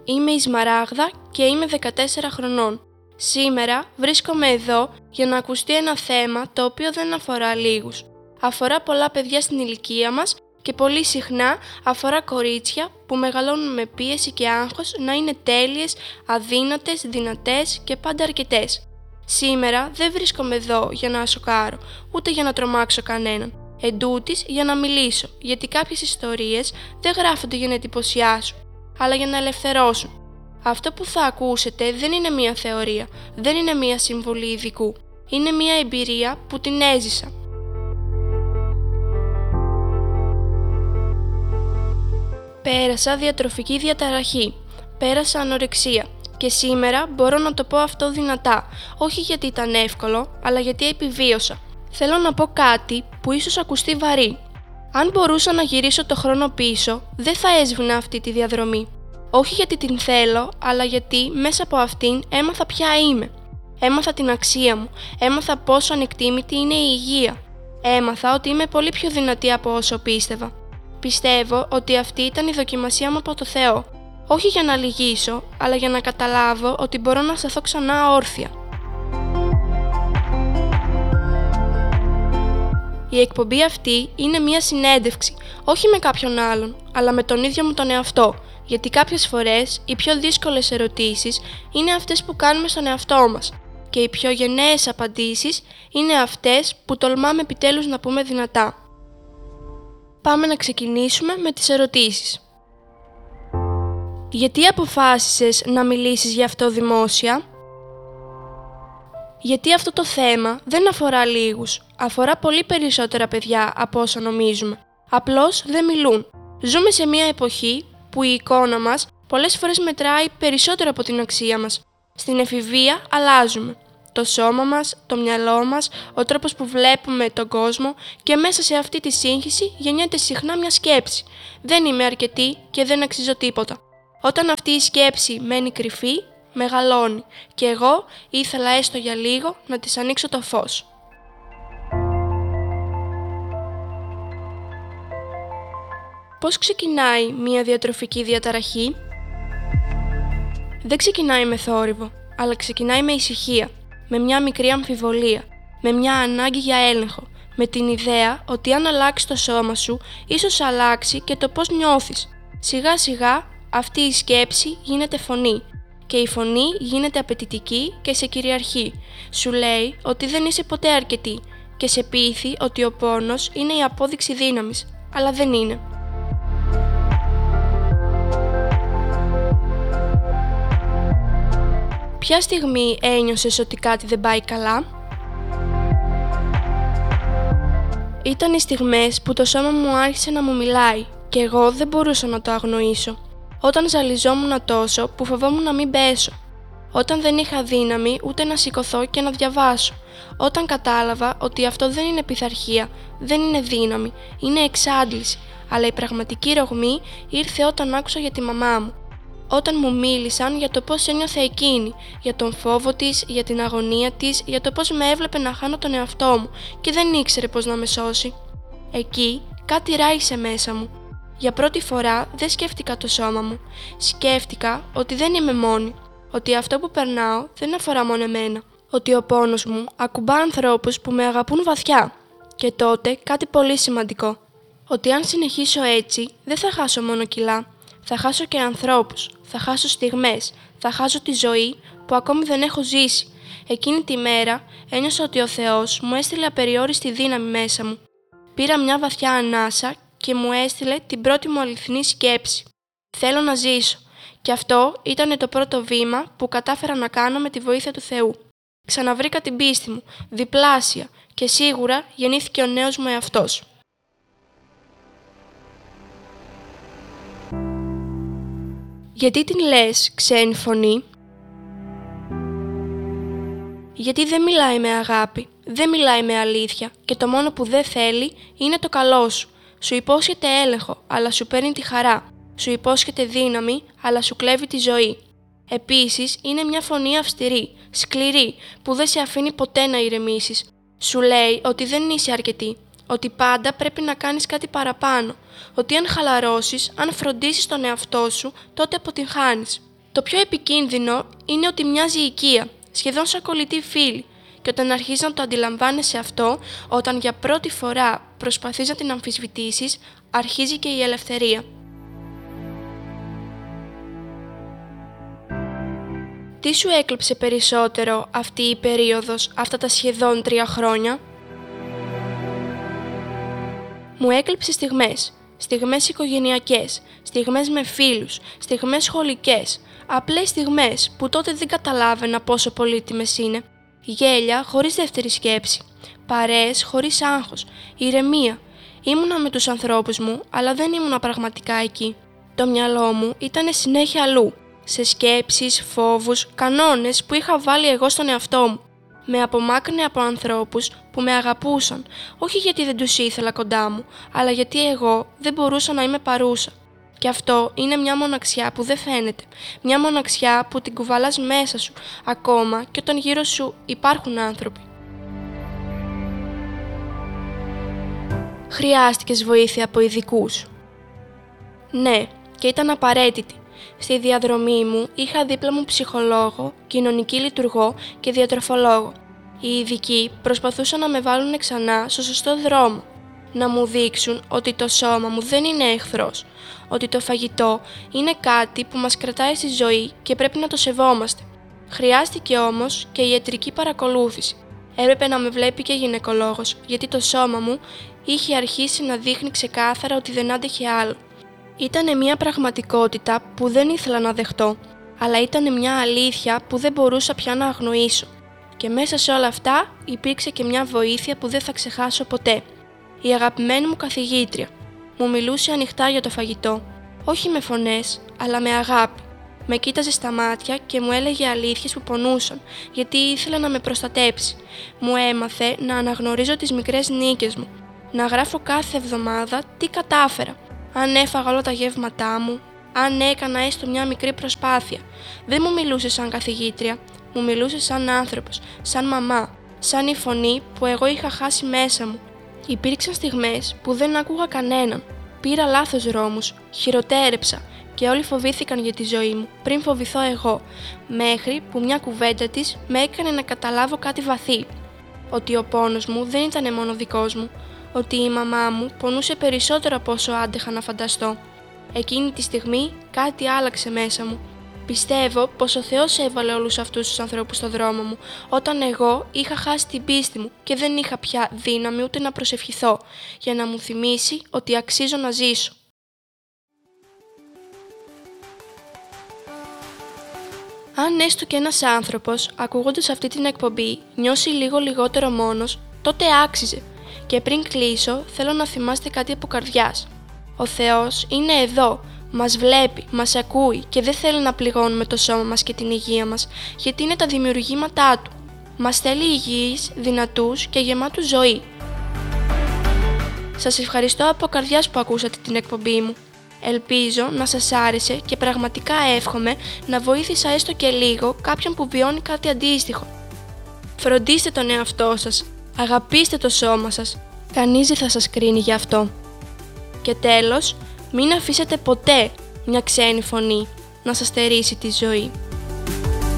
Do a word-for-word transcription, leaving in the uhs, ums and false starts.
Είμαι η Σμαράγδα και είμαι δεκατέσσερα χρονών. Σήμερα βρίσκομαι εδώ για να ακουστεί ένα θέμα το οποίο δεν αφορά λίγους. Αφορά πολλά παιδιά στην ηλικία μας και πολύ συχνά αφορά κορίτσια που μεγαλώνουν με πίεση και άγχος να είναι τέλειες, αδύνατες, δυνατές και πάντα αρκετές. Σήμερα δεν βρίσκομαι εδώ για να σοκάρω, ούτε για να τρομάξω κανέναν. Εντούτοις για να μιλήσω, γιατί κάποιες ιστορίες δεν γράφονται για να εντυπωσιάσουν, αλλά για να ελευθερώσουν. Αυτό που θα ακούσετε δεν είναι μία θεωρία, δεν είναι μία συμβουλή ειδικού. Είναι μία εμπειρία που την έζησα. Πέρασα διατροφική διαταραχή, πέρασα ανορεξία και σήμερα μπορώ να το πω αυτό δυνατά, όχι γιατί ήταν εύκολο, αλλά γιατί επιβίωσα. Θέλω να πω κάτι που ίσως ακουστεί βαρύ. Αν μπορούσα να γυρίσω το χρόνο πίσω, δεν θα έσβηνα αυτή τη διαδρομή. Όχι γιατί την θέλω, αλλά γιατί μέσα από αυτήν έμαθα ποια είμαι. Έμαθα την αξία μου, έμαθα πόσο ανεκτήμητη είναι η υγεία. Έμαθα ότι είμαι πολύ πιο δυνατή από όσο πίστευα. Πιστεύω ότι αυτή ήταν η δοκιμασία μου από το Θεό. Όχι για να λυγίσω, αλλά για να καταλάβω ότι μπορώ να σταθώ ξανά όρθια. Η εκπομπή αυτή είναι μία συνέντευξη, όχι με κάποιον άλλον, αλλά με τον ίδιο μου τον εαυτό, γιατί κάποιες φορές οι πιο δύσκολες ερωτήσεις είναι αυτές που κάνουμε στον εαυτό μας και οι πιο γενναίες απαντήσεις είναι αυτές που τολμάμε επιτέλους να πούμε δυνατά. Πάμε να ξεκινήσουμε με τις ερωτήσεις. Γιατί αποφάσισες να μιλήσεις γι' αυτό δημόσια? Γιατί αυτό το θέμα δεν αφορά λίγους, αφορά πολύ περισσότερα παιδιά από όσα νομίζουμε. Απλώς δεν μιλούν. Ζούμε σε μια εποχή που η εικόνα μας πολλές φορές μετράει περισσότερο από την αξία μας. Στην εφηβεία αλλάζουμε. Το σώμα μας, το μυαλό μας, ο τρόπος που βλέπουμε τον κόσμο και μέσα σε αυτή τη σύγχυση γεννιέται συχνά μια σκέψη. Δεν είμαι αρκετή και δεν αξίζω τίποτα. Όταν αυτή η σκέψη μένει κρυφή, μεγαλώνει και εγώ ήθελα έστω για λίγο να της ανοίξω το φως. Πώς ξεκινάει μια διατροφική διαταραχή? Δεν ξεκινάει με θόρυβο, αλλά ξεκινάει με ησυχία, με μια μικρή αμφιβολία, με μια ανάγκη για έλεγχο, με την ιδέα ότι αν αλλάξει το σώμα σου, ίσως αλλάξει και το πώς νιώθεις. Σιγά σιγά αυτή η σκέψη γίνεται φωνή και η φωνή γίνεται απαιτητική και σε κυριαρχεί. Σου λέει ότι δεν είσαι ποτέ αρκετή και σε πείθει ότι ο πόνος είναι η απόδειξη δύναμης, αλλά δεν είναι. Ποια στιγμή ένιωσες ότι κάτι δεν πάει καλά? Ήταν οι στιγμές που το σώμα μου άρχισε να μου μιλάει και εγώ δεν μπορούσα να το αγνοήσω. Όταν ζαλιζόμουν τόσο που φοβόμουν να μην πέσω. Όταν δεν είχα δύναμη ούτε να σηκωθώ και να διαβάσω. Όταν κατάλαβα ότι αυτό δεν είναι πειθαρχία, δεν είναι δύναμη, είναι εξάντληση, αλλά η πραγματική ρογμή ήρθε όταν άκουσα για τη μαμά μου. Όταν μου μίλησαν για το πώς ένιωθε εκείνη, για τον φόβο της, για την αγωνία της, για το πώς με έβλεπε να χάνω τον εαυτό μου και δεν ήξερε πώς να με σώσει. Εκεί κάτι ράγισε μέσα μου. Για πρώτη φορά δεν σκέφτηκα το σώμα μου. Σκέφτηκα ότι δεν είμαι μόνη, ότι αυτό που περνάω δεν αφορά μόνο εμένα, ότι ο πόνος μου ακουμπά ανθρώπους που με αγαπούν βαθιά. Και τότε κάτι πολύ σημαντικό, ότι αν συνεχίσω έτσι δεν θα χάσω μόνο κιλά. Θα χάσω και ανθρώπους, θα χάσω στιγμές, θα χάσω τη ζωή που ακόμη δεν έχω ζήσει. Εκείνη τη μέρα ένιωσα ότι ο Θεός μου έστειλε απεριόριστη δύναμη μέσα μου. Πήρα μια βαθιά ανάσα και μου έστειλε την πρώτη μου αληθινή σκέψη. Θέλω να ζήσω. Και αυτό ήταν το πρώτο βήμα που κατάφερα να κάνω με τη βοήθεια του Θεού. Ξαναβρήκα την πίστη μου, διπλάσια, και σίγουρα γεννήθηκε ο νέος μου εαυτός. Γιατί την λες ξένη φωνή? Γιατί δεν μιλάει με αγάπη, δεν μιλάει με αλήθεια και το μόνο που δεν θέλει είναι το καλό σου. Σου υπόσχεται έλεγχο, αλλά σου παίρνει τη χαρά. Σου υπόσχεται δύναμη, αλλά σου κλέβει τη ζωή. Επίσης, είναι μια φωνή αυστηρή, σκληρή, που δεν σε αφήνει ποτέ να ηρεμήσεις. Σου λέει ότι δεν είσαι αρκετή, ότι πάντα πρέπει να κάνεις κάτι παραπάνω, ότι αν χαλαρώσεις, αν φροντίσεις τον εαυτό σου, τότε αποτυγχάνεις. Το πιο επικίνδυνο είναι ότι μοιάζει οικία, σχεδόν σαν κολλητή φίλη, και όταν αρχίζεις να το αντιλαμβάνεσαι αυτό, όταν για πρώτη φορά προσπαθείς να την αμφισβητήσεις, αρχίζει και η ελευθερία. Τι σου έκλεψε περισσότερο αυτή η περίοδος, αυτά τα σχεδόν τρία χρόνια? Μου έκλεψε στιγμές, στιγμές οικογενειακές, στιγμές με φίλους, στιγμές σχολικές, απλές στιγμές που τότε δεν καταλάβαινα πόσο πολύτιμες είναι. Γέλια χωρίς δεύτερη σκέψη, παρέες χωρίς άγχος, ηρεμία. Ήμουνα με τους ανθρώπους μου, αλλά δεν ήμουνα πραγματικά εκεί. Το μυαλό μου ήταν συνέχεια αλλού, σε σκέψεις, φόβους, κανόνες που είχα βάλει εγώ στον εαυτό μου. Με απομάκρυνε από ανθρώπους που με αγαπούσαν, όχι γιατί δεν τους ήθελα κοντά μου, αλλά γιατί εγώ δεν μπορούσα να είμαι παρούσα. Και αυτό είναι μια μοναξιά που δεν φαίνεται, μια μοναξιά που την κουβαλάς μέσα σου, ακόμα και όταν γύρω σου υπάρχουν άνθρωποι. Χρειάστηκες βοήθεια από ειδικούς? Ναι, και ήταν απαραίτητη. Στη διαδρομή μου είχα δίπλα μου ψυχολόγο, κοινωνική λειτουργό και διατροφολόγο. Οι ειδικοί προσπαθούσαν να με βάλουν ξανά στο σωστό δρόμο, να μου δείξουν ότι το σώμα μου δεν είναι εχθρός, ότι το φαγητό είναι κάτι που μας κρατάει στη ζωή και πρέπει να το σεβόμαστε. Χρειάστηκε όμως και η ιατρική παρακολούθηση. Έπρεπε να με βλέπει και γυναικολόγος, γιατί το σώμα μου είχε αρχίσει να δείχνει ξεκάθαρα ότι δεν άντεχε άλλο. Ήτανε μια πραγματικότητα που δεν ήθελα να δεχτώ, αλλά ήτανε μια αλήθεια που δεν μπορούσα πια να αγνοήσω. Και μέσα σε όλα αυτά υπήρξε και μια βοήθεια που δεν θα ξεχάσω ποτέ. Η αγαπημένη μου καθηγήτρια μου μιλούσε ανοιχτά για το φαγητό, όχι με φωνές, αλλά με αγάπη. Με κοίταζε στα μάτια και μου έλεγε αλήθειες που πονούσαν, γιατί ήθελε να με προστατέψει. Μου έμαθε να αναγνωρίζω τις μικρές νίκες μου, να γράφω κάθε εβδομάδα τι κατάφερα, αν έφαγα όλα τα γεύματά μου, αν έκανα έστω μια μικρή προσπάθεια. Δεν μου μιλούσε σαν καθηγήτρια, μου μιλούσε σαν άνθρωπος, σαν μαμά, σαν η φωνή που εγώ είχα χάσει μέσα μου. Υπήρξαν στιγμές που δεν άκουγα κανέναν. Πήρα λάθος δρόμους, χειροτέρεψα και όλοι φοβήθηκαν για τη ζωή μου πριν φοβηθώ εγώ, μέχρι που μια κουβέντα της με έκανε να καταλάβω κάτι βαθύ. Ότι ο πόνος μου δεν ήταν μόνο δικός μου, ότι η μαμά μου πονούσε περισσότερο από όσο άντεχα να φανταστώ. Εκείνη τη στιγμή κάτι άλλαξε μέσα μου. Πιστεύω πως ο Θεός έβαλε όλους αυτούς τους ανθρώπους στο δρόμο μου, όταν εγώ είχα χάσει την πίστη μου και δεν είχα πια δύναμη ούτε να προσευχηθώ, για να μου θυμίσει ότι αξίζω να ζήσω. Αν έστω και ένας άνθρωπος, ακούγοντας αυτή την εκπομπή, νιώσει λίγο λιγότερο μόνος, τότε άξιζε. Και πριν κλείσω, θέλω να θυμάστε κάτι από καρδιάς. Ο Θεός είναι εδώ. Μας βλέπει, μας ακούει και δεν θέλει να πληγώνουμε το σώμα μας και την υγεία μας, γιατί είναι τα δημιουργήματά Του. Μας θέλει υγιείς, δυνατούς και γεμάτους ζωή. Σας ευχαριστώ από καρδιάς που ακούσατε την εκπομπή μου. Ελπίζω να σας άρεσε και πραγματικά εύχομαι να βοήθησα έστω και λίγο κάποιον που βιώνει κάτι αντίστοιχο. Φροντίστε τον εαυτό σας, αγαπήστε το σώμα σας, κανείς δεν θα σας κρίνει γι' αυτό. Και τέλος, μην αφήσετε ποτέ μια ξένη φωνή να σας στερήσει τη ζωή.